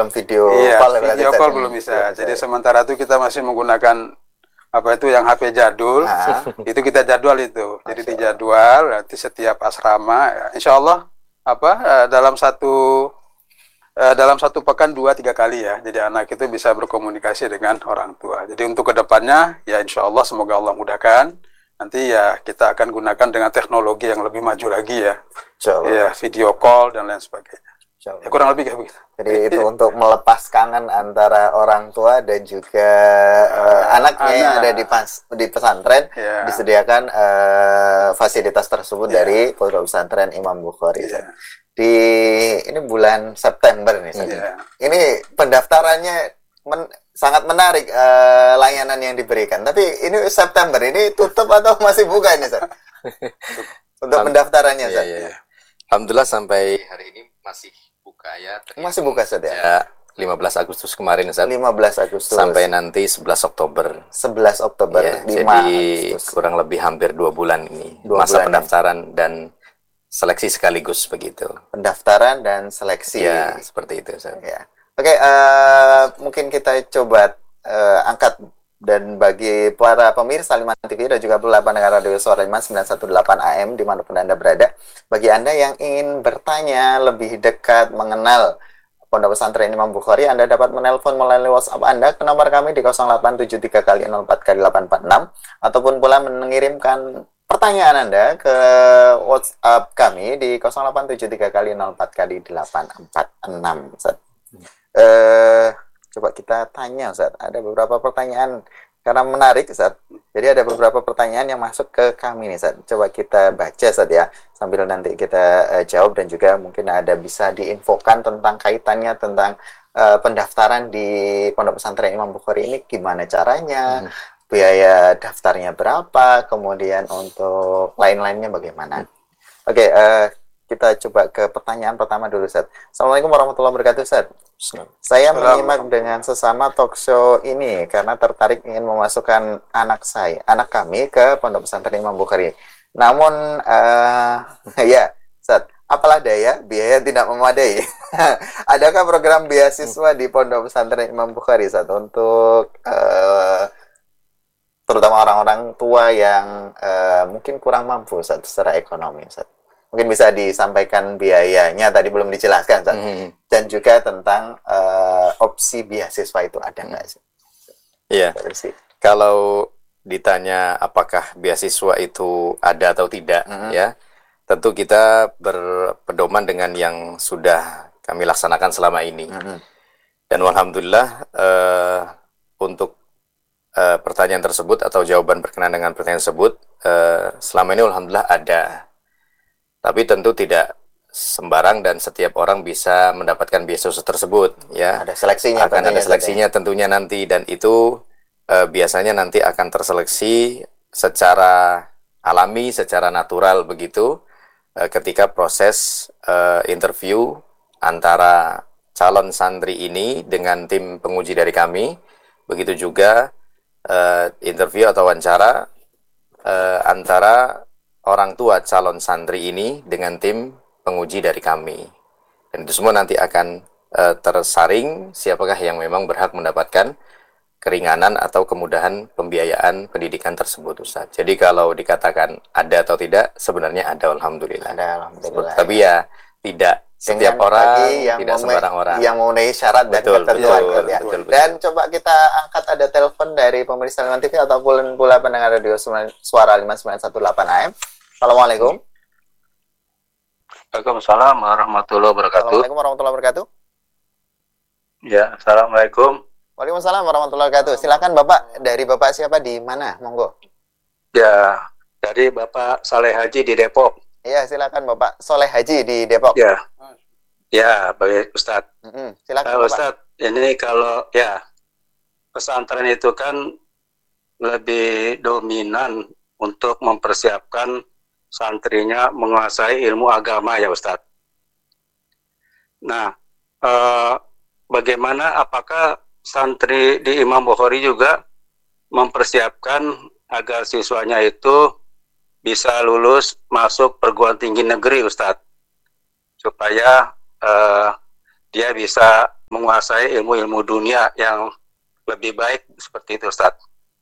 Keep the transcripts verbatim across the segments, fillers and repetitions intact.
video iya, call. Video call belum bisa. Jadi sementara itu kita masih menggunakan apa itu yang H P jadul. Ah. Itu kita jadwal itu. Jadi dijadwal nanti setiap asrama ya, insya Allah apa uh, dalam satu uh, dalam satu pekan dua tiga kali ya. Jadi anak itu bisa berkomunikasi dengan orang tua. Jadi untuk kedepannya ya insya Allah semoga Allah mudahkan. Nanti ya kita akan gunakan dengan teknologi yang lebih maju lagi ya, ya video call dan lain sebagainya. Ya, kurang lebih kayak begitu. Jadi itu untuk melepas kangen antara orang tua dan juga uh, anaknya anak. yang ada di pas di pesantren, ya. disediakan uh, fasilitas tersebut ya. dari Pondok Pesantren Imam Bukhari. Ya. Di ini bulan September nih, ya. ini pendaftarannya men, sangat menarik uh, layanan yang diberikan. Tapi ini September ini tutup atau masih buka ini, Ustaz? Untuk pendaftarannya, Ustaz. Iya, iya. Alhamdulillah sampai hari ini masih buka ya. Masih buka, Ustaz ya? Ya, lima belas Agustus kemarin, Ustaz. lima belas Agustus. Sampai nanti sebelas Oktober. sebelas Oktober. Ya, jadi Agustus. Kurang lebih hampir dua bulan ini. Dua masa bulan pendaftaran ini. Dan seleksi sekaligus begitu. Pendaftaran dan seleksi. Ya, seperti itu, Ustaz. Ya. Oke, uh, mungkin kita coba uh, angkat dan bagi para pemirsa Liman T V dan juga pendengar radio Suara Liman sembilan satu delapan A M dimanapun Anda berada, bagi Anda yang ingin bertanya lebih dekat mengenal Pondok Pesantren Imam Bukhari, Anda dapat menelpon melalui WhatsApp Anda ke nomor kami di nol delapan tujuh tiga kali nol empat kali delapan empat enam ataupun pula mengirimkan pertanyaan Anda ke WhatsApp kami di nol delapan tujuh tiga kali nol empat kali delapan empat enam. Uh, coba kita tanya, Ustaz. Ada beberapa pertanyaan karena menarik, Ustaz. Jadi ada beberapa pertanyaan yang masuk ke kami nih, Ustaz. Coba kita baca, Ustaz ya, sambil nanti kita uh, jawab dan juga mungkin ada bisa diinfokan tentang kaitannya tentang uh, pendaftaran di Pondok Pesantren Imam Bukhari ini gimana caranya, hmm. biaya daftarnya berapa, kemudian untuk lain-lainnya bagaimana. Hmm. Oke, okay, uh, kita coba ke pertanyaan pertama dulu, Ustaz. Assalamualaikum warahmatullahi wabarakatuh, Ustaz. Saya menyimak dengan sesama talk show ini karena tertarik ingin memasukkan anak saya, anak kami ke Pondok Pesantren Imam Bukhari. Namun, uh, ya, Ustaz, apalah daya, biaya tidak memadai. Adakah program beasiswa di Pondok Pesantren Imam Bukhari, Ustaz, untuk uh, terutama orang-orang tua yang uh, mungkin kurang mampu, Ustaz, secara ekonomi, Ustaz? Mungkin bisa disampaikan biayanya, tadi belum dijelaskan, Ustaz. Hmm. Dan juga tentang uh, opsi beasiswa itu ada nggak sih? Iya, kalau ditanya apakah beasiswa itu ada atau tidak, hmm. ya, tentu kita berpedoman dengan yang sudah kami laksanakan selama ini. Hmm. Dan alhamdulillah uh, untuk uh, pertanyaan tersebut atau jawaban berkenaan dengan pertanyaan tersebut, uh, selama ini alhamdulillah ada. Tapi tentu tidak sembarang dan setiap orang bisa mendapatkan beasiswa tersebut, ya. Ada seleksinya. Akan ada seleksinya tentunya nanti, dan itu uh, biasanya nanti akan terseleksi secara alami, secara natural begitu, uh, ketika proses uh, interview antara calon santri ini dengan tim penguji dari kami, begitu juga uh, interview atau wawancara uh, antara orang tua calon santri ini dengan tim penguji dari kami. Dan itu semua nanti akan uh, tersaring siapakah yang memang berhak mendapatkan keringanan atau kemudahan pembiayaan pendidikan tersebut, Ustaz. Jadi kalau dikatakan ada atau tidak, sebenarnya ada, alhamdulillah. Ada, alhamdulillah. Tapi ya tidak setiap dengan orang, tidak sembarang orang. Yang memenuhi syarat dan betul, ketentuan. Betul, ya. betul, betul. Dan coba kita angkat ada telepon dari pemirsa Liman T V ataupun pula pendengar radio Suara Liman sembilan satu delapan A M. Assalamualaikum. Waalaikumsalam warahmatullahi wabarakatuh. Assalamualaikum warahmatullahi wabarakatuh. Ya, assalamualaikum. Waalaikumsalam warahmatullahi wabarakatuh. Silakan Bapak, dari Bapak siapa di mana? Monggo. Ya, dari Bapak Saleh Haji di Depok. Iya, silakan Bapak Soleh Haji di Depok. Ya, ya, baik Ustadz. Mm-hmm. Silakan uh, Ustadz, ini kalau ya pesantren itu kan lebih dominan untuk mempersiapkan santrinya menguasai ilmu agama ya Ustadz. Nah, eh, bagaimana apakah santri di Imam Bukhari juga mempersiapkan agar siswanya itu bisa lulus masuk perguruan tinggi negeri Ustadz, supaya eh, dia bisa menguasai ilmu-ilmu dunia yang lebih baik seperti itu, Ustaz.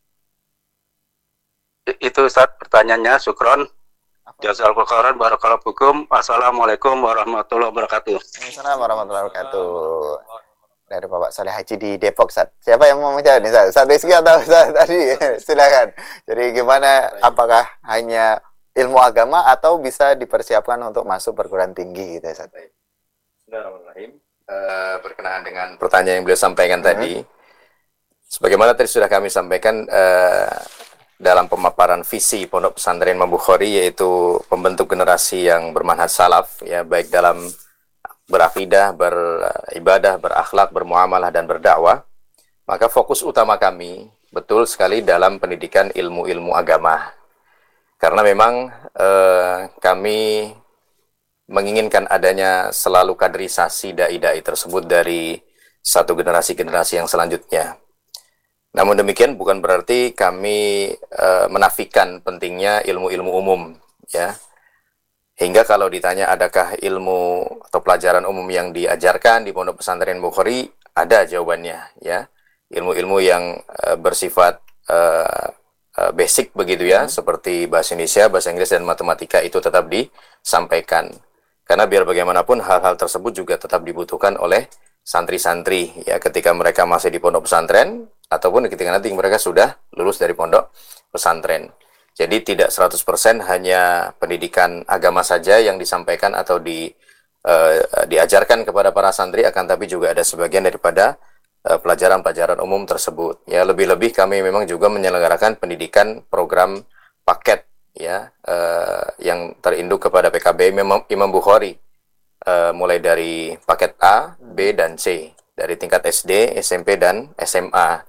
Itu Ustaz pertanyaannya. Syukron. Jazakallahu khairan, barakallahu fikum. Assalamualaikum warahmatullahi wabarakatuh. Assalamualaikum warahmatullahi wabarakatuh. Dari Bapak Saleh Haji di Depok, Ustaz. Siapa yang mau menjawab nih, Ustaz? Ustaz Rizky atau Ustaz tadi? Silakan. Jadi gimana, apakah hanya ilmu agama atau bisa dipersiapkan untuk masuk perguruan tinggi gitu, Ustaz? Bismillahirrahmanirrahim. Uh, berkenaan dengan pertanyaan yang beliau sampaikan hmm. tadi, sebagaimana tadi sudah kami sampaikan uh, dalam pemaparan visi Pondok Pesantren Imam Bukhari, yaitu pembentuk generasi yang bermanhaj salaf, ya, baik dalam berakidah, beribadah, berakhlak, bermuamalah, dan berdakwah. Maka fokus utama kami betul sekali dalam pendidikan ilmu-ilmu agama, karena memang uh, kami menginginkan adanya selalu kaderisasi dai-dai tersebut dari satu generasi-generasi yang selanjutnya. Namun demikian bukan berarti kami e, menafikan pentingnya ilmu-ilmu umum, ya. Hingga kalau ditanya adakah ilmu atau pelajaran umum yang diajarkan di Pondok Pesantren Bukhari, ada jawabannya, ya. Ilmu-ilmu yang e, bersifat e, e, basic begitu ya, hmm. seperti bahasa Indonesia, bahasa Inggris, dan matematika itu tetap disampaikan. Karena biar bagaimanapun hal-hal tersebut juga tetap dibutuhkan oleh santri-santri, ya, ketika mereka masih di pondok pesantren ataupun ketika nanti mereka sudah lulus dari pondok pesantren. Jadi tidak seratus persen hanya pendidikan agama saja yang disampaikan atau di, uh, diajarkan kepada para santri, akan tapi juga ada sebagian daripada pelajaran-pelajaran uh, umum tersebut. Ya, lebih-lebih kami memang juga menyelenggarakan pendidikan program paket, ya, uh, yang terinduk kepada P K B Imam, Imam Bukhari, uh, mulai dari paket A, B, dan C, dari tingkat S D, S M P, dan S M A.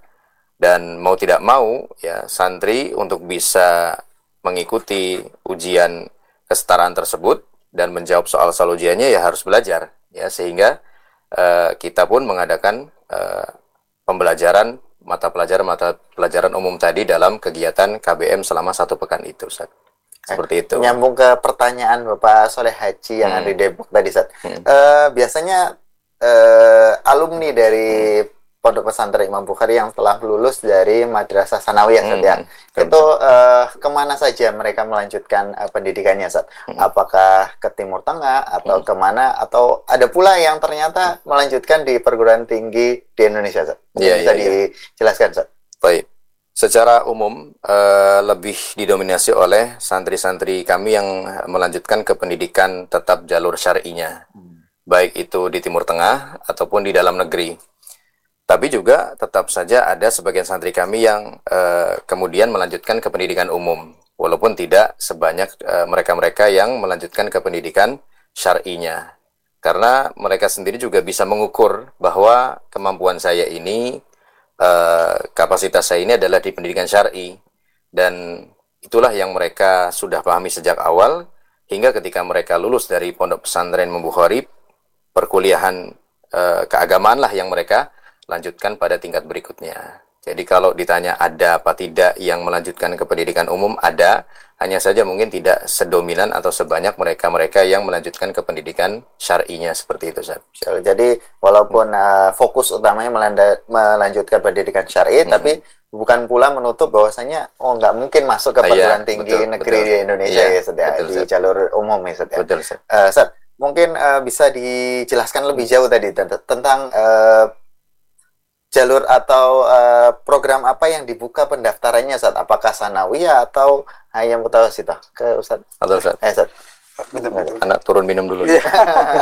Dan mau tidak mau, ya, santri untuk bisa mengikuti ujian kesetaraan tersebut dan menjawab soal-soal ujiannya, ya harus belajar, ya, sehingga uh, kita pun mengadakan uh, pembelajaran mata pelajaran mata pelajaran umum tadi dalam kegiatan K B M selama satu pekan itu, Ustaz. Seperti itu. Nyambung ke pertanyaan Bapak Saleh Haji yang hmm. ada di Depok tadi, Ustaz. Hmm. Uh, biasanya uh, alumni dari Pondok Pesantren Imam Bukhari yang telah lulus dari Madrasah Sanawiyah, Ustaz, ya. Hmm. Itu uh, kemana saja mereka melanjutkan uh, pendidikannya, Ustaz? Hmm. Apakah ke Timur Tengah atau hmm. kemana? Atau ada pula yang ternyata hmm. melanjutkan di perguruan tinggi di Indonesia, Ustaz? Ya, bisa ya, dijelaskan, Ustaz? Baik. Secara umum uh, lebih didominasi oleh santri-santri kami yang melanjutkan ke pendidikan tetap jalur syar'inya, hmm. baik itu di Timur Tengah ataupun di dalam negeri. Tapi juga tetap saja ada sebagian santri kami yang uh, kemudian melanjutkan ke pendidikan umum, walaupun tidak sebanyak uh, mereka-mereka yang melanjutkan ke pendidikan syar'inya. Karena mereka sendiri juga bisa mengukur bahwa kemampuan saya ini, Uh, kapasitas saya ini adalah di pendidikan syar'i, dan itulah yang mereka sudah pahami sejak awal, hingga ketika mereka lulus dari Pondok Pesantren Imam Bukhari, perkuliahan uh, keagamaan lah yang mereka lanjutkan pada tingkat berikutnya. Jadi kalau ditanya ada apa tidak yang melanjutkan ke pendidikan umum, ada, hanya saja mungkin tidak sedominan atau sebanyak mereka-mereka yang melanjutkan ke pendidikan syar'inya, seperti itu, Ustaz. Jadi walaupun uh, fokus utamanya melanda, melanjutkan pendidikan syar'i, hmm. tapi bukan pula menutup bahwasanya oh nggak mungkin masuk ke perguruan ya, tinggi betul, negeri betul. Di Indonesia, ya, ya, Ustaz, ya, betul, di Ustaz. Jalur umum, ya, Ustaz, ya. Betul, Ustaz. Uh, Ustaz, mungkin uh, bisa dijelaskan lebih jauh tadi tentang uh, jalur atau uh, program apa yang dibuka pendaftarannya, Ustaz? Apakah sanawiyah atau hanya mutawasithah? Ke Ustaz. Atau Ustaz. Eh, Ustaz. Anak turun minum dulu. Iya.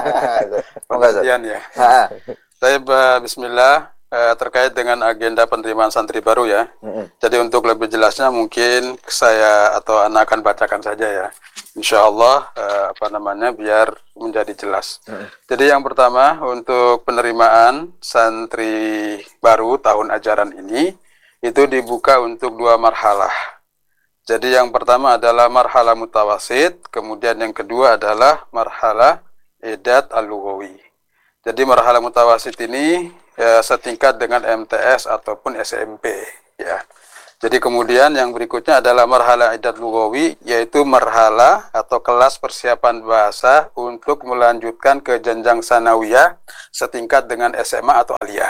Pengertian ya. Saya bismillah, uh, terkait dengan agenda penerimaan santri baru, ya. Mm-hmm. Jadi untuk lebih jelasnya mungkin saya atau anak akan bacakan saja, ya. Insya Allah uh, apa namanya biar menjadi jelas. Hmm. Jadi yang pertama untuk penerimaan santri baru tahun ajaran ini itu dibuka untuk dua marhalah. Jadi yang pertama adalah marhalah mutawasid, kemudian yang kedua adalah marhalah edat al-lughawi. Jadi marhalah mutawasid ini ya, setingkat dengan M T S ataupun S M P, ya. Jadi kemudian yang berikutnya adalah marhala i'dad lughawi, yaitu marhala atau kelas persiapan bahasa untuk melanjutkan ke jenjang sanawiyah setingkat dengan S M A atau aliyah.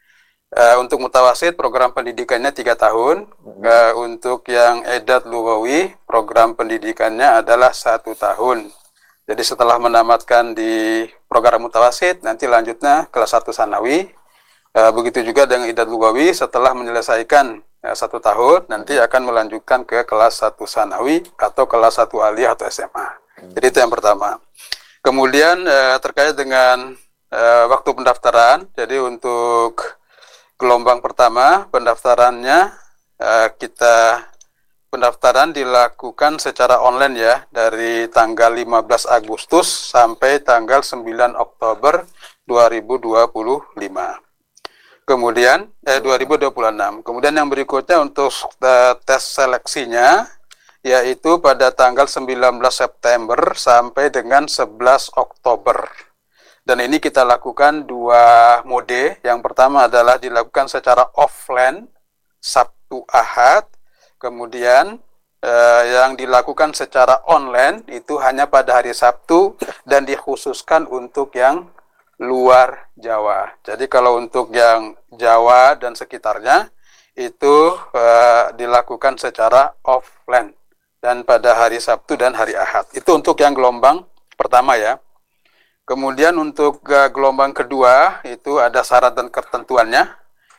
Uh, untuk mutawasid program pendidikannya tiga tahun. Uh, untuk yang i'dad lughawi program pendidikannya adalah satu tahun. Jadi setelah menamatkan di program mutawasid, nanti lanjutnya kelas satu sanawi. Uh, begitu juga dengan i'dad lughawi, setelah menyelesaikan ya, satu tahun, nanti akan melanjutkan ke kelas satu sanawi atau kelas satu aliyah atau S M A. Jadi itu yang pertama. Kemudian eh, terkait dengan eh, waktu pendaftaran, jadi untuk gelombang pertama pendaftarannya eh, kita pendaftaran dilakukan secara online ya, dari tanggal lima belas Agustus sampai tanggal sembilan Oktober dua ribu dua puluh lima. Kemudian eh dua ribu dua puluh enam. Kemudian yang berikutnya untuk uh, tes seleksinya yaitu pada tanggal sembilan belas September sampai dengan sebelas Oktober. Dan ini kita lakukan dua mode. Yang pertama adalah dilakukan secara offline Sabtu Ahad. Kemudian uh, yang dilakukan secara online itu hanya pada hari Sabtu dan dikhususkan untuk yang luar Jawa. Jadi kalau untuk yang Jawa dan sekitarnya itu uh, dilakukan secara offline dan pada hari Sabtu dan hari Ahad. Itu untuk yang gelombang pertama ya. Kemudian untuk uh, gelombang kedua itu ada syarat dan ketentuannya.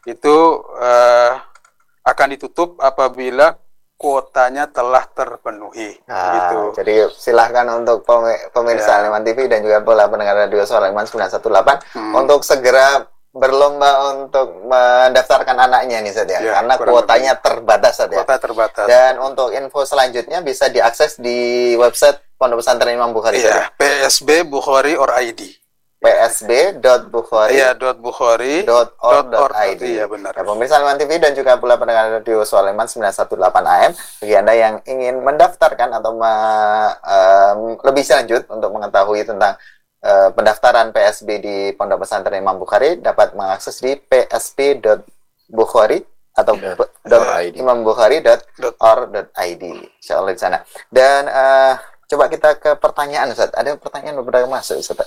Itu uh, akan ditutup apabila kuotanya telah terpenuhi. Nah, gitu. Jadi silahkan untuk pemirsa ya. Aliman T V dan juga pola pendengar radio Suara Aliman sembilan satu delapan hmm. untuk segera berlomba untuk mendaftarkan anaknya nih Ustaz ya. Ya, karena kuotanya lebih. terbatas Ustaz ya. Kuota terbatas. Dan untuk info selanjutnya bisa diakses di website Pondok Pesantren Imam Bukhari. Iya, P S B Bukhari or I D. p s b dot bukhari ya, .bukhari dot org dot i d. Ya, benar. Ya, pemirsa Aliman T V dan juga pula pendengar radio Suara Aliman sembilan satu delapan A M, bagi Anda yang ingin mendaftarkan atau me, um, lebih lanjut untuk mengetahui tentang uh, pendaftaran P S B di Pondok Pesantren Imam Bukhari dapat mengakses di p s b dot bukhari atau yeah. imam bukhari dot org dot i d. Insyaallah di sana. Dan uh, coba kita ke pertanyaan Ustaz. Ada pertanyaan beberapa masuk Ustaz.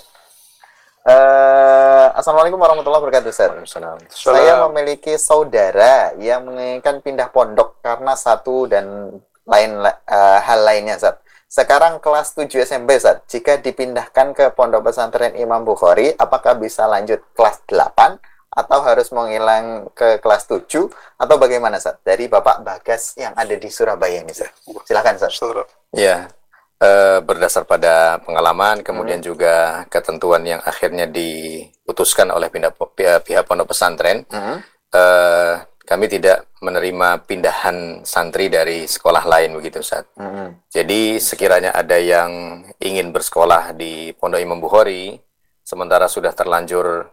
Uh, Assalamualaikum warahmatullahi wabarakatuh, Ustaz. Saya memiliki saudara yang menginginkan pindah pondok karena satu dan lain uh, hal lainnya, Ustaz. Sekarang kelas tujuh S M P, Ustaz. Jika dipindahkan ke Pondok Pesantren Imam Bukhari, apakah bisa lanjut kelas delapan atau harus menghilang ke kelas tujuh atau bagaimana, Ustaz? Dari Bapak Bagas yang ada di Surabaya ini, Ustaz. Silakan, Ustaz. Ya. Uh, berdasar pada pengalaman, kemudian hmm. juga ketentuan yang akhirnya diputuskan oleh pihak, pihak pondok pesantren, hmm. uh, kami tidak menerima pindahan santri dari sekolah lain begitu Ustaz. Hmm. Jadi sekiranya ada yang ingin bersekolah di Pondok Imam Bukhari, sementara sudah terlanjur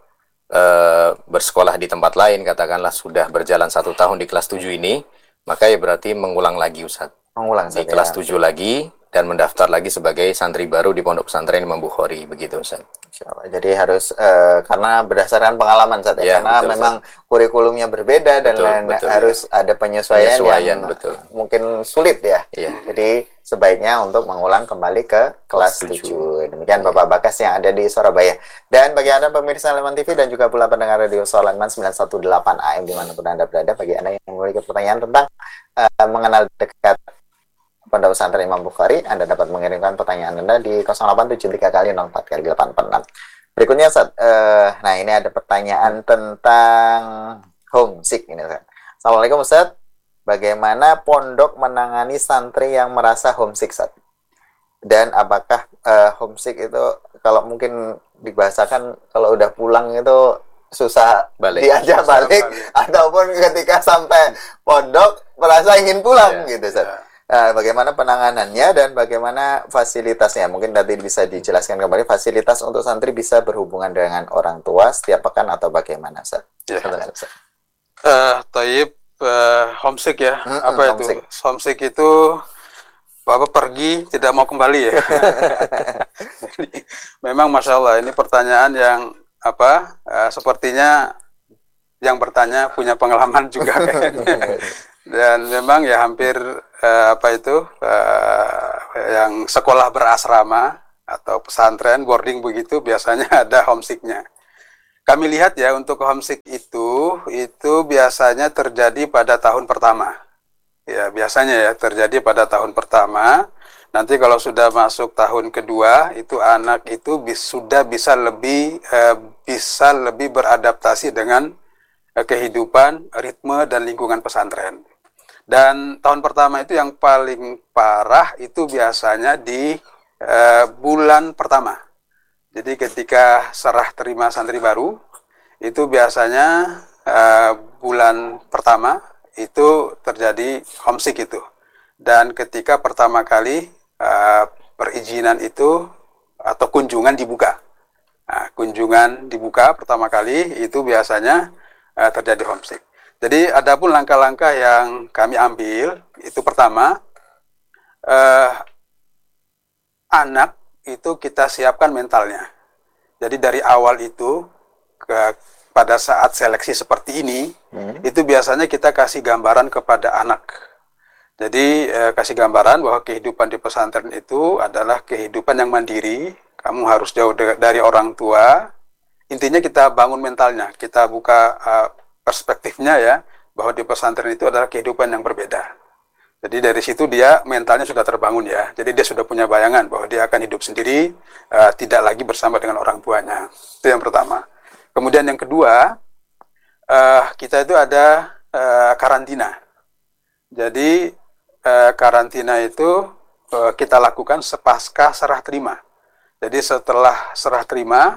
uh, bersekolah di tempat lain, katakanlah sudah berjalan satu tahun di kelas tujuh ini, maka ya berarti mengulang lagi Ustaz. Mengulang di kelas ya. tujuh lagi. Dan mendaftar lagi sebagai santri baru di Pondok Pesantren Imam Bukhari, begitu Ustaz. Insyaallah. Jadi harus uh, karena berdasarkan pengalaman Ustaz ya, karena betul, memang Ustaz. kurikulumnya berbeda dan betul, lain betul, harus ya. ada penyesuaian, penyesuaian yang betul. mungkin sulit ya. Iya. Jadi sebaiknya untuk mengulang kembali ke kelas tujuh. Demikian Bapak Bagas yang ada di Surabaya. Dan bagi Anda pemirsa Aliman T V dan juga pula pendengar radio Suara Aliman sembilan satu delapan A M dimanapun Anda berada, bagi Anda yang memiliki pertanyaan tentang uh, mengenal dekat Pondok Pesantren Imam Bukhari, Anda dapat mengirimkan pertanyaan Anda di nol delapan tujuh tiga kali nol empat kali delapan empat enam. Berikutnya, Ustaz, uh, nah ini ada pertanyaan tentang homesick ini, Ustaz. Assalamualaikum Ustaz, bagaimana pondok menangani santri yang merasa homesick, Ustaz? Dan apakah uh, homesick itu kalau mungkin dibahasakan kalau udah pulang itu susah balik, diajak susah balik, balik, ataupun ketika sampai pondok merasa ingin pulang yeah, gitu, Ustaz. Yeah. Nah, bagaimana penanganannya dan bagaimana fasilitasnya? Mungkin nanti bisa dijelaskan kembali fasilitas untuk santri bisa berhubungan dengan orang tua setiap pekan atau bagaimana, Ustaz? Ya. Uh, Taib, uh, homesick ya? Hmm, apa hmm, itu? Homesick. Homesick itu Bapak pergi tidak mau kembali ya? Jadi, memang Masya Allah ini pertanyaan yang apa? Uh, sepertinya yang bertanya punya pengalaman juga. Dan memang ya hampir uh, apa itu uh, yang sekolah berasrama atau pesantren boarding begitu biasanya ada homesicknya. Kami lihat ya untuk homesick itu itu biasanya terjadi pada tahun pertama. Ya biasanya ya terjadi pada tahun pertama. Nanti kalau sudah masuk tahun kedua itu anak itu bis, sudah bisa lebih eh, bisa lebih beradaptasi dengan eh, kehidupan, ritme dan lingkungan pesantren. Dan tahun pertama itu yang paling parah itu biasanya di eh, bulan pertama. Jadi ketika serah terima santri baru, itu biasanya uh, bulan pertama itu terjadi homesick itu. Dan ketika pertama kali uh, perizinan itu atau kunjungan dibuka. Nah, kunjungan dibuka pertama kali itu biasanya uh, terjadi homesick. Jadi ada pun langkah-langkah yang kami ambil, itu pertama, uh, anak itu kita siapkan mentalnya. Jadi dari awal itu ke, pada saat seleksi seperti ini, hmm. itu biasanya kita kasih gambaran kepada anak. Jadi eh, kasih gambaran bahwa kehidupan di pesantren itu adalah kehidupan yang mandiri. Kamu harus jauh de- dari orang tua. Intinya kita bangun mentalnya, kita buka uh, perspektifnya ya, bahwa di pesantren itu adalah kehidupan yang berbeda. Jadi dari situ dia mentalnya sudah terbangun ya. Jadi dia sudah punya bayangan bahwa dia akan hidup sendiri, uh, tidak lagi bersama dengan orang tuanya. Itu yang pertama. Kemudian yang kedua, uh, kita itu ada uh, karantina. Jadi uh, karantina itu uh, kita lakukan sepasca serah terima. Jadi setelah serah terima,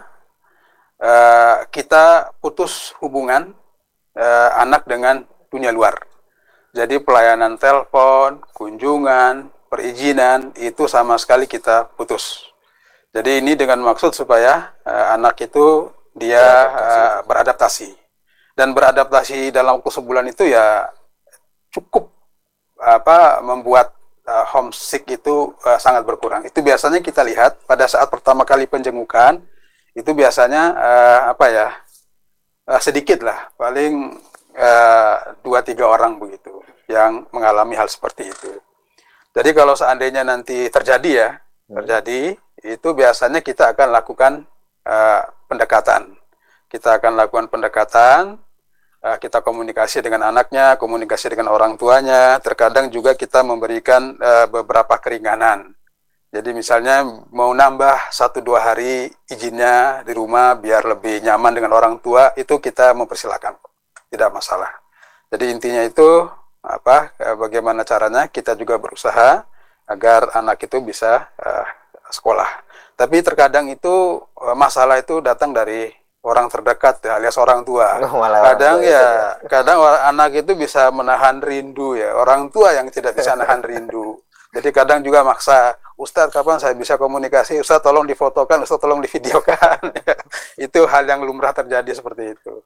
uh, kita putus hubungan uh, anak dengan dunia luar. Jadi pelayanan telepon, kunjungan, perizinan, itu sama sekali kita putus. Jadi ini dengan maksud supaya uh, anak itu dia beradaptasi. Uh, beradaptasi. Dan beradaptasi dalam waktu sebulan itu ya cukup apa membuat uh, homesick itu uh, sangat berkurang. Itu biasanya kita lihat pada saat pertama kali penjengukan, itu biasanya uh, apa ya, uh, sedikit lah, paling dua tiga orang begitu yang mengalami hal seperti itu. Jadi kalau seandainya nanti terjadi ya, terjadi, itu biasanya kita akan lakukan uh, pendekatan. Kita akan lakukan pendekatan, uh, kita komunikasi dengan anaknya, komunikasi dengan orang tuanya, terkadang juga kita memberikan uh, beberapa keringanan. Jadi misalnya mau nambah satu dua hari izinnya di rumah biar lebih nyaman dengan orang tua, itu kita mempersilahkan. Tidak masalah. Jadi intinya itu apa? Bagaimana caranya kita juga berusaha agar anak itu bisa uh, sekolah. Tapi terkadang itu uh, masalah itu datang dari orang terdekat ya, alias orang tua. Oh, kadang orang tua ya, itu. kadang orang, anak itu bisa menahan rindu ya. Orang tua yang tidak bisa menahan rindu. Jadi kadang juga maksa, Ustadz kapan saya bisa komunikasi? Ustadz tolong difotokan, Ustadz tolong divideokan. Itu hal yang lumrah terjadi seperti itu.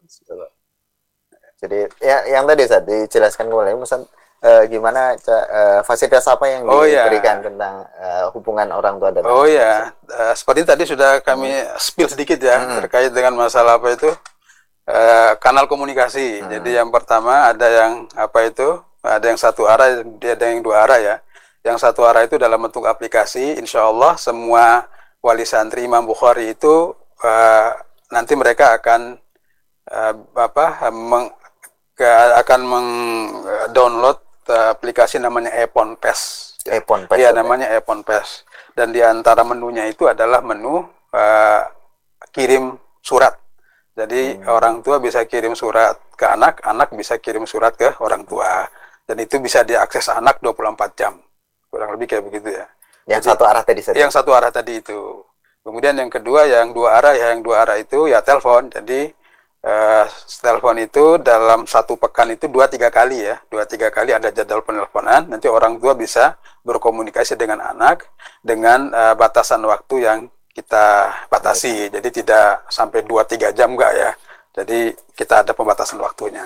Jadi ya, yang tadi Ustaz dijelaskan kembali, Ustaz, uh, gimana uh, fasilitas apa yang oh, diberikan ya. tentang uh, hubungan orang tua dan oh ya, uh, seperti tadi sudah kami hmm. spill sedikit ya hmm. terkait dengan masalah apa itu uh, kanal komunikasi. Hmm. Jadi yang pertama ada yang apa itu ada yang satu arah, ada yang dua arah ya. Yang satu arah itu dalam bentuk aplikasi. Insya Allah semua wali santri Imam Bukhari itu uh, nanti mereka akan uh, apa meng akan meng-download aplikasi namanya Epon P E S. Epon P E S. Iya, namanya Epon P E S. Dan di antara menunya itu adalah menu uh, kirim surat. Jadi hmm. orang tua bisa kirim surat ke anak, anak bisa kirim surat ke orang tua. Dan itu bisa diakses anak dua puluh empat jam. Kurang lebih kayak begitu ya. Yang Jadi, satu arah tadi saja. Yang satu arah tadi itu. Kemudian yang kedua yang dua arah, ya yang dua arah itu ya telepon. Jadi Uh, telepon itu dalam satu pekan itu dua tiga kali ya, dua tiga kali ada jadwal penelponan. Nanti orang tua bisa berkomunikasi dengan anak dengan uh, batasan waktu yang kita batasi. Jadi tidak sampai dua tiga jam enggak ya. Jadi kita ada pembatasan waktunya.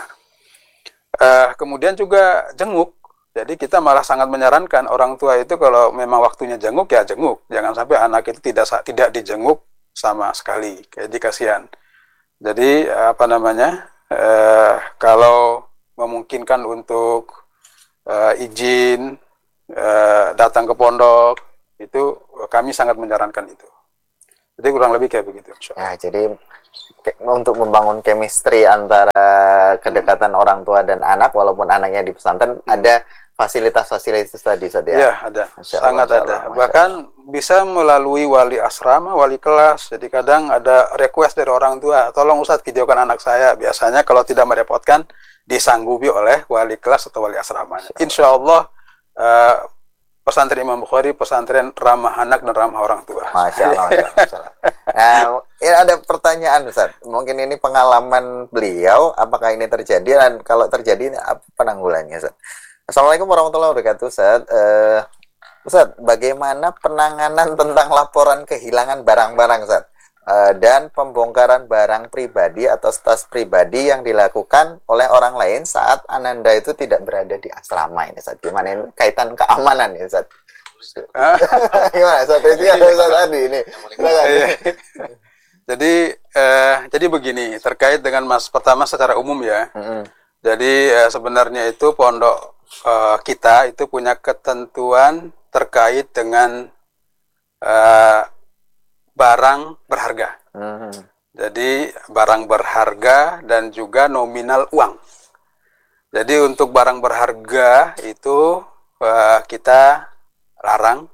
Uh, kemudian juga jenguk. Jadi kita malah sangat menyarankan orang tua itu kalau memang waktunya jenguk ya jenguk. Jangan sampai anak itu tidak tidak dijenguk sama sekali. Jadi kasihan. Jadi apa namanya? Eh, kalau memungkinkan untuk uh, izin uh, datang ke pondok, itu kami sangat menyarankan itu. Jadi kurang lebih kayak begitu. Ya, jadi untuk membangun chemistry antara kedekatan hmm. orang tua dan anak, walaupun anaknya di pesantren, hmm. ada fasilitas-fasilitas tadi, Ustaz, ya? Ya, ada. Masya Sangat Allah, ada. Allah, Bahkan Allah. bisa melalui wali asrama, wali kelas. Jadi kadang ada request dari orang tua, tolong Ustaz videokan anak saya. Biasanya kalau tidak merepotkan, disanggupi oleh wali kelas atau wali asrama. Insya Allah, uh, pesantren Imam Bukhari, pesantren ramah anak dan ramah orang tua. Masya Allah. Masya Allah. Nah, ini ada pertanyaan, Ustaz. Mungkin ini pengalaman beliau, apakah ini terjadi, dan kalau terjadi, apa penanggulannya, Ustaz? Assalamualaikum warahmatullahi wabarakatuh, Ustaz. Uh, Ustaz, bagaimana penanganan tentang laporan kehilangan barang-barang, Ustaz? Uh, dan pembongkaran barang pribadi atau tas pribadi yang dilakukan oleh orang lain saat Ananda itu tidak berada di asrama ini, Ustaz. Gimana ini kaitan keamanan ya, Ustaz? Gimana, Ustaz? Itu ya, Ustaz tadi ini. Jadi, eh, jadi begini, terkait dengan mas pertama secara umum ya. Mm-hmm. Jadi eh, sebenarnya itu pondok eh, kita itu punya ketentuan terkait dengan eh, barang berharga. Mm-hmm. Jadi barang berharga dan juga nominal uang. Jadi untuk barang berharga itu uh, kita larang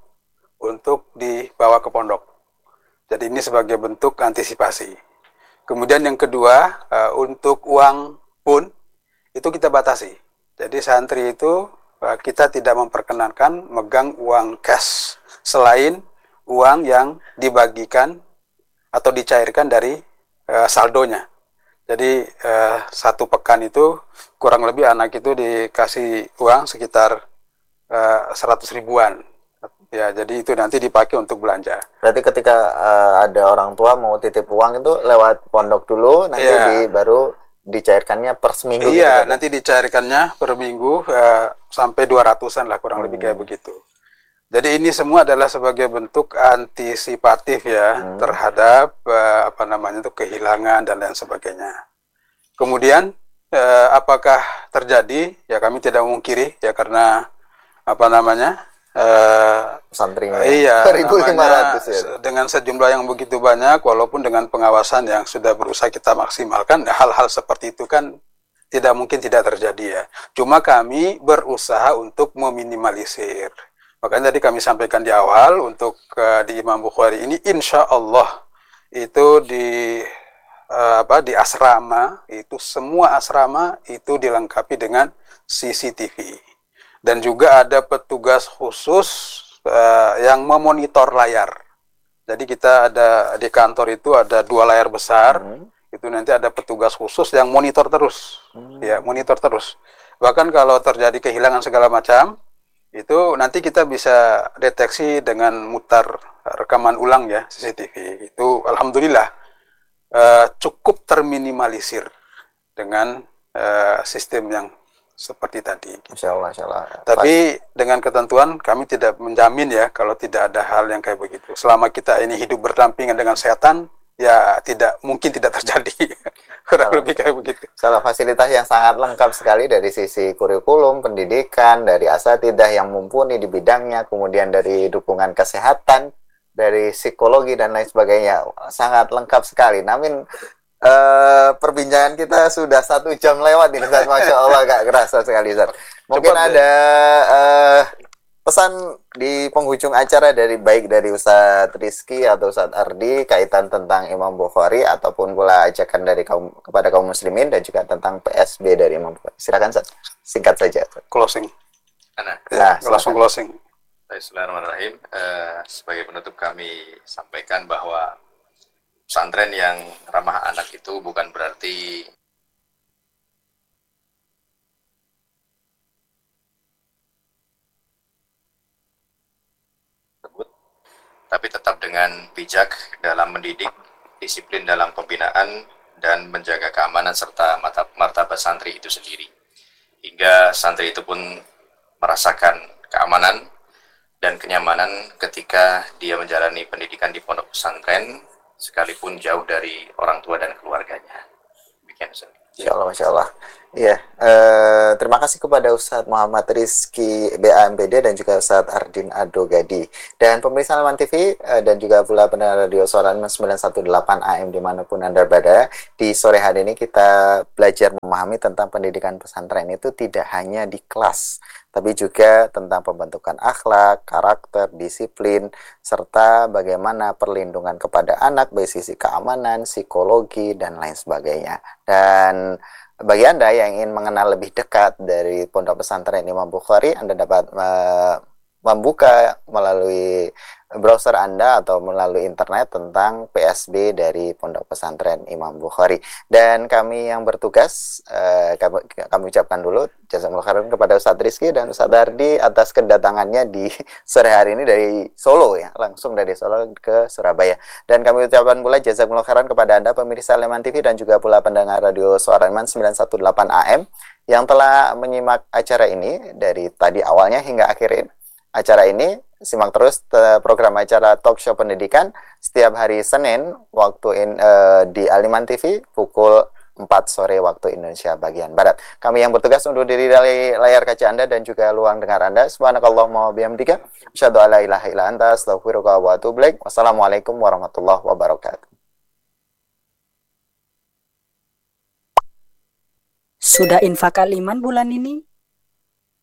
untuk dibawa ke pondok. Jadi ini sebagai bentuk antisipasi. Kemudian yang kedua, uh, untuk uang pun itu kita batasi. Jadi santri itu uh, kita tidak memperkenankan megang uang cash selain uang yang dibagikan atau dicairkan dari uh, saldonya. Jadi uh, satu pekan itu kurang lebih anak itu dikasih uang sekitar uh, seratus ribuan. Ya, jadi itu nanti dipakai untuk belanja. Berarti ketika uh, ada orang tua mau titip uang itu lewat pondok dulu, nanti yeah. di, baru dicairkannya per seminggu. Iya, gitu, nanti dicairkannya per minggu uh, sampai dua ratusan lah kurang hmm. lebih kayak begitu. Jadi ini semua adalah sebagai bentuk antisipatif ya hmm. terhadap uh, apa namanya itu kehilangan dan lain sebagainya. Kemudian uh, apakah terjadi? Ya kami tidak memungkiri ya karena apa namanya uh, santrinya iya, seribu lima ratus ya. Dengan sejumlah yang begitu banyak, walaupun dengan pengawasan yang sudah berusaha kita maksimalkan, hal-hal seperti itu kan tidak mungkin tidak terjadi ya. Cuma kami berusaha untuk meminimalisir. Makanya tadi kami sampaikan di awal untuk uh, di Imam Bukhari ini insya Allah itu di uh, apa di asrama itu semua asrama itu dilengkapi dengan C C T V dan juga ada petugas khusus uh, yang memonitor layar. Jadi kita ada di kantor itu ada dua layar besar, hmm. itu nanti ada petugas khusus yang monitor terus, hmm. ya monitor terus. Bahkan kalau terjadi kehilangan segala macam itu nanti kita bisa deteksi dengan mutar rekaman ulang ya C C T V. Itu alhamdulillah uh, cukup terminimalisir dengan uh, sistem yang seperti tadi. Insya Allah, insya Allah. Tapi Pas. dengan ketentuan kami tidak menjamin ya kalau tidak ada hal yang kayak begitu. Selama kita ini hidup berdampingan dengan setan, ya tidak mungkin tidak terjadi. Kurang lebih kayak begitu. Salah fasilitas yang sangat lengkap sekali dari sisi kurikulum, pendidikan, dari asatidah yang mumpuni di bidangnya, kemudian dari dukungan kesehatan, dari psikologi dan lain sebagainya, sangat lengkap sekali. Namun uh, perbincangan kita sudah satu jam lewat ini, Ustaz. Masya Allah, gak kerasa sekali, Ustaz. Mungkin Cepat, ada uh, pesan di penghujung acara dari baik dari Ustadz Rizky atau Ustadz Ardi kaitan tentang Imam Bukhari ataupun pula ajakan dari kaum kepada kaum muslimin dan juga tentang P S B dari Imam Bukhari. Silakan Ustadz, singkat saja. Closing. Nah, ya, langsung closing. Bismillahirrahmanirrahim. Uh, sebagai penutup kami sampaikan bahwa pesantren yang ramah anak itu bukan berarti tapi tetap dengan bijak dalam mendidik, disiplin dalam pembinaan, dan menjaga keamanan serta martabat santri itu sendiri. Hingga santri itu pun merasakan keamanan dan kenyamanan ketika dia menjalani pendidikan di pondok pesantren, sekalipun jauh dari orang tua dan keluarganya. Demikian, Ustaz. Insya Allah, Masya Allah. Iya, eh, terima kasih kepada Ustadz Muhammad Rizky B A M P D dan juga Ustadz Ardin Adogadi. Dan pemirsa Salman T V eh, dan juga pula pendengar radio Suara sembilan satu delapan A M dimanapun Anda berada, di sore hari ini kita belajar memahami tentang pendidikan pesantren itu tidak hanya di kelas, tapi juga tentang pembentukan akhlak, karakter, disiplin, serta bagaimana perlindungan kepada anak dari sisi keamanan, psikologi, dan lain sebagainya. Dan bagi Anda yang ingin mengenal lebih dekat dari Pondok Pesantren Imam Bukhari, Anda dapat uh, membuka melalui browser Anda atau melalui internet tentang P S B dari Pondok Pesantren Imam Bukhari. Dan kami yang bertugas, uh, kami, kami ucapkan dulu jazakumullah khairan kepada Ustadz Rizky dan Ustadz Ardi atas kedatangannya di sore hari ini dari Solo ya, langsung dari Solo ke Surabaya. Dan kami ucapkan pula jazakumullah khairan kepada Anda pemirsa Leman T V dan juga pula pendengar radio Suara Iman sembilan satu delapan A M yang telah menyimak acara ini dari tadi awalnya hingga akhir acara ini. Simak terus program acara Talk Show Pendidikan setiap hari Senin waktu in, uh, di Aliman T V pukul empat sore waktu Indonesia bagian Barat. Kami yang bertugas undur diri dari layar kaca Anda dan juga luang dengar Anda. Subhanakallahumma wa bihamdika asyhadu an la ilaha illa anta astaghfiruka wa atubu ilaik. Wassalamualaikum warahmatullahi wabarakatuh. Sudah infak Aliman bulan ini?